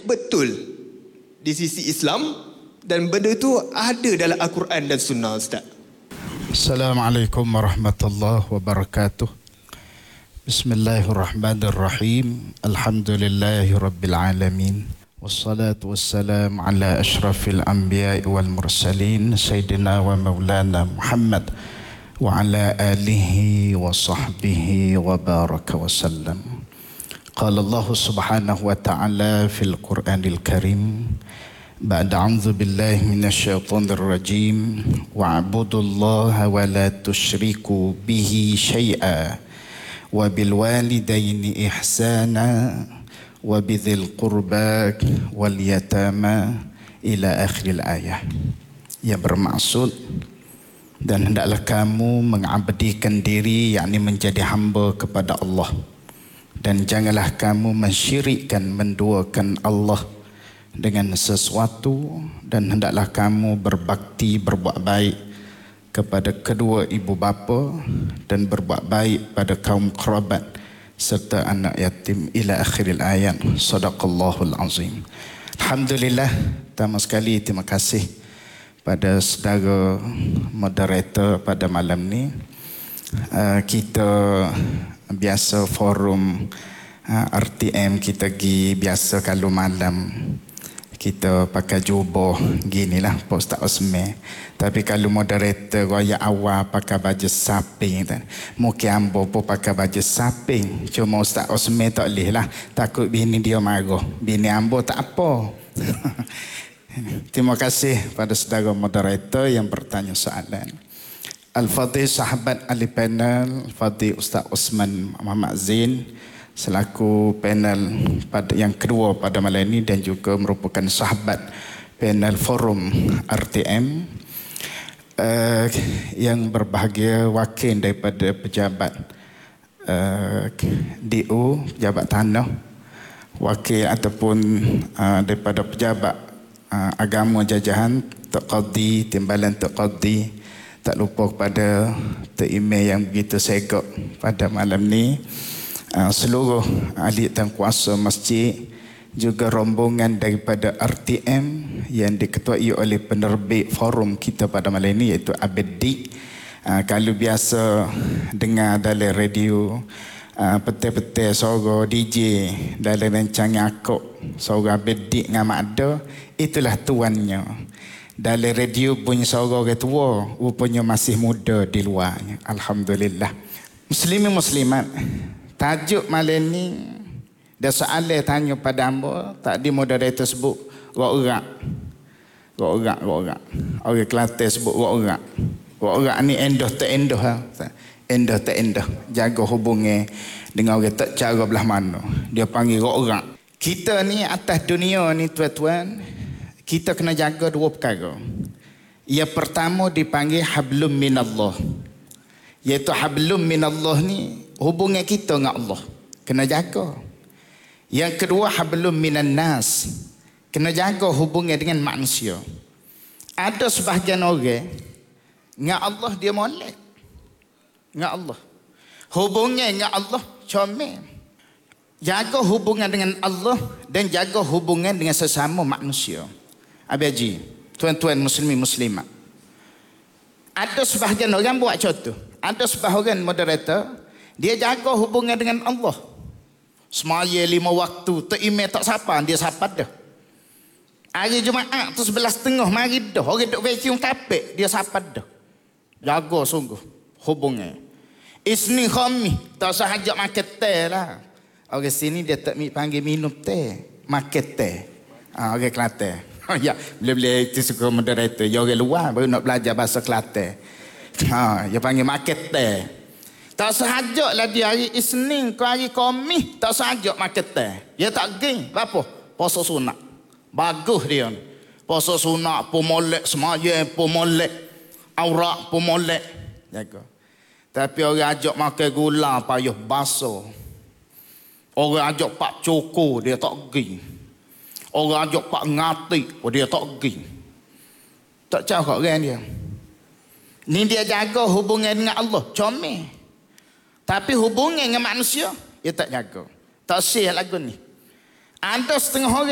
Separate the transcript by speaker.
Speaker 1: betul di sisi Islam dan benda itu ada dalam Al-Quran dan Sunnah, Ustaz?
Speaker 2: Assalamualaikum warahmatullahi wabarakatuh. Bismillahirrahmanirrahim. Alhamdulillahi rabbil alamin. Wassalatu wassalam ala ashrafil anbiya'i wal mursalin Sayyidina wa maulana Muhammad wa ala alihi wa sahbihi wa baraka wa sallam. Qala Allah subhanahu wa ta'ala fil Qur'anil Karim ba'da a'udzu billahi minasyaitonir rajim wa'budullaha wa la tusyriku bihi syai'a wa bil walidaini ihsana wa bidzil qurba wal yatama ila akhiril ayah, yang bermaksud dan hendaklah kamu mengabdikan diri, yakni menjadi hamba kepada Allah, dan janganlah kamu mensyirikkan, menduakan Allah dengan sesuatu, dan hendaklah kamu berbakti, berbuat baik kepada kedua ibu bapa dan berbuat baik pada kaum kerabat serta anak yatim ila akhiril ayat. Sadaqallahul azim. Alhamdulillah, pertama sekali terima kasih pada saudara moderator pada malam ni. Kita biasa forum RTM kita pergi biasa kalau malam kita pakai jubah ginilah Pak Ustaz Osman. Tapi kalau moderator raya awal pakai baju saping, mungkin ambo pun pakai baju saping. Cuma Ustaz Osman tak boleh lah, takut bini dia marah. Bini ambo tak apa. Terima kasih pada saudara moderator yang bertanya soalan. Al-Fadhil sahabat ahli panel, Al-Fadhil Ustaz Osman Muhammad Zain selaku panel pada yang kedua pada malam ini dan juga merupakan sahabat panel forum RTM, yang berbahagia wakil daripada pejabat DO, pejabat tanah, wakil ataupun daripada pejabat agama jajahan, Tok Qadi, Timbalan Tok Qadi, tak lupa kepada Tok Imam yang begitu segak pada malam ni, seluruh ahli dan kuasa masjid, juga rombongan daripada RTM yang diketuai oleh penerbit forum kita pada malam ini iaitu Abedi. Kalau biasa dengar dalam radio petai-petai suara DJ dalam rancangan akok suara Abedi dengan Mak Ada, itulah tuannya. Dalam radio punya suara orang tua, rupanya masih muda di luarnya. Alhamdulillah. Muslimin muslimat, tajuk malam ni dah soalan tanya pada hamba, tadi moderator sebut rorak. Orang Kelantan sebut rorak. Rorak ni endah tak endah ha. Endah tak endah. Jaga hubungan dengan orang tak cara belah mana. Dia panggil rorak. Kita ni atas dunia ni tuan-tuan, kita kena jaga dua perkara. Yang pertama dipanggil hablum minallah. Iaitu hablum minallah ni hubungan kita dengan Allah, kena jaga. Yang kedua hablum minan nas, kena jaga hubungan dengan manusia. Ada sebahagian orang dengan Allah dia molek. Dengan Allah, hubungan dengan Allah comel. Jaga hubungan dengan Allah dan jaga hubungan dengan sesama manusia. Abi tuan-tuan muslimin muslimat, ada sebahagian orang buat contoh. Ada sebahagian moderator, dia jaga hubungan dengan Allah. Semaya 5 waktu, tak email tak sapa, dia sapa dah. Hari Jumaat tu 11.30 mari dah. Orang duk vacuum tapik, dia sapa dah. Jaga sungguh hubungan. Isnin Khamis, tak usah ajak makan teh lah. Orang sini dia tak panggil minum teh, makan teh. Orang Kelantan. Ya, boleh-boleh itu suka moderator. Ya orang luar baru nak belajar bahasa Kelantan. Dia panggil makan teh. Tak sahajak lah dia hari Isnin ke hari Khamis, tak sahajak makan teh. Dia tak pergi. Apa? Puasa sunat. Bagus dia. Puasa sunat pun molek, semaya pun molek, aurat pun molek. Jaga. Tapi orang ajak makan gula payah basuh. Orang ajak pak coko, dia tak pergi. Orang ajak pak ngatik, dia tak pergi. Tak cakap orang dia. Ni dia jaga hubungan dengan Allah, comel. Tapi hubungan dengan manusia, dia tak jaga. Tak sih lagu ni. Ada setengah orang